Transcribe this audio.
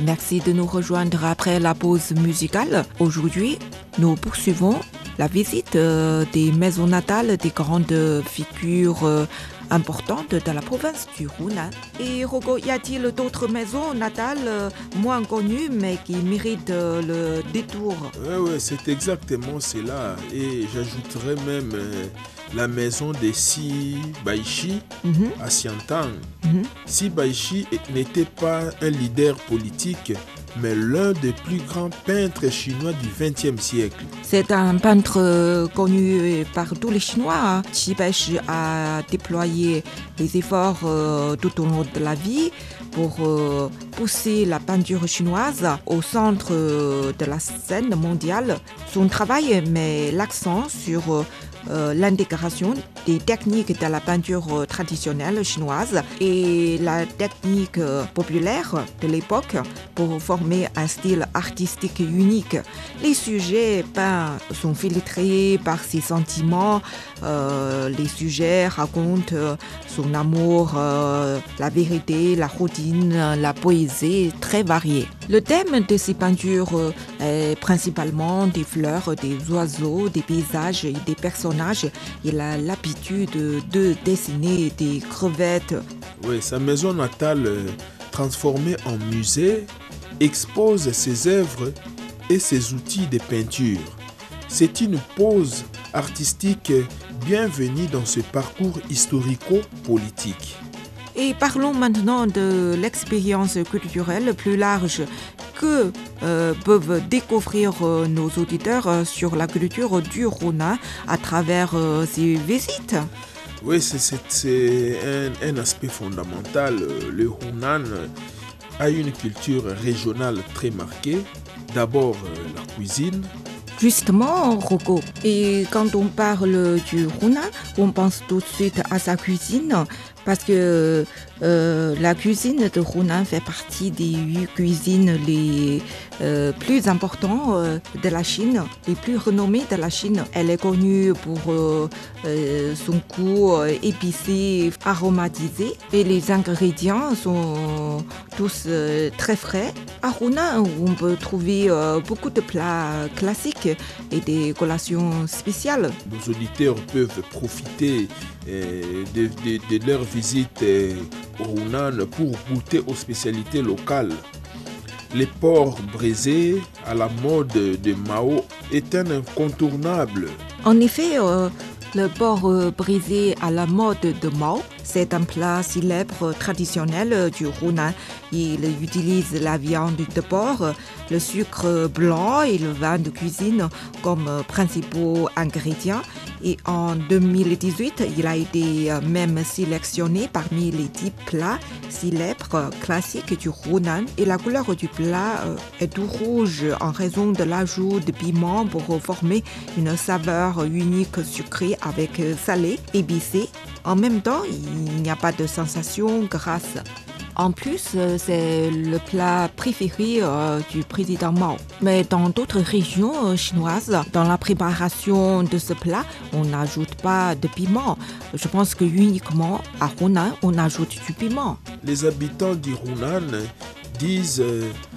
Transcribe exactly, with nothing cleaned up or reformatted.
Merci de nous rejoindre après la pause musicale. Aujourd'hui, nous poursuivons la visite euh, des maisons natales des grandes figures euh, importantes de la province du Hunan. Et Rogo, y a-t-il d'autres maisons natales euh, moins connues mais qui méritent euh, le détour? Oui, ouais, c'est exactement cela. Et j'ajouterais même euh, la maison des Si Baishi mm-hmm. à Xiantang. Mm-hmm. Si Baishi n'était pas un leader politique, mais l'un des plus grands peintres chinois du vingtième siècle. C'est un peintre connu par tous les Chinois. Xi Baishi a déployé des efforts euh, tout au long de la vie pour euh, pousser la peinture chinoise au centre euh, de la scène mondiale. Son travail met l'accent sur euh, l'intégration des techniques de la peinture traditionnelle chinoise et la technique populaire de l'époque pour former un style artistique unique. Les sujets peints sont filtrés par ses sentiments. Euh, les sujets racontent son amour, euh, la vérité, la routine, la poésie, très variée. Le thème de ces peintures est principalement des fleurs, des oiseaux, des paysages et des personnages. Il a l'habitude de dessiner des crevettes. Oui, sa maison natale, transformée en musée, expose ses œuvres et ses outils de peinture. C'est une pause artistique bienvenue dans ce parcours historico-politique. Et parlons maintenant de l'expérience culturelle plus large que euh, peuvent découvrir euh, nos auditeurs euh, sur la culture du Hunan à travers euh, ces visites. Oui, c'est, c'est, c'est un, un aspect fondamental. Le Hunan a une culture régionale très marquée. D'abord, la cuisine. Justement, Rogo, et quand on parle du Hunan, on pense tout de suite à sa cuisine parce que euh, la cuisine de Hunan fait partie des huit cuisines les euh, plus importantes euh, de la Chine, les plus renommées de la Chine. Elle est connue pour euh, euh, son goût euh, épicé, aromatisé et les ingrédients sont tous euh, très frais. À Hunan, on peut trouver euh, beaucoup de plats classiques et des collations spéciales. Nos auditeurs peuvent profiter euh, de, de, de leur visite euh, au Hunan pour goûter aux spécialités locales. Les porcs braisés à la mode de Mao est un incontournable. En effet, euh, le porc euh, brisé à la mode de Mao, c'est un plat célèbre traditionnel du Hunan. Il utilise la viande de porc, le sucre blanc et le vin de cuisine comme principaux ingrédients. Et en deux mille dix-huit, il a été même sélectionné parmi les dix plats célèbres classiques du Hunan. Et la couleur du plat est tout rouge en raison de l'ajout de piment pour former une saveur unique sucrée avec salé, épicé. En même temps, il n'y a pas de sensation grasse. En plus, c'est le plat préféré euh, du président Mao. Mais dans d'autres régions euh, chinoises, dans la préparation de ce plat, on n'ajoute pas de piment. Je pense que uniquement à Hunan, on ajoute du piment. Les habitants du Hunan disent euh,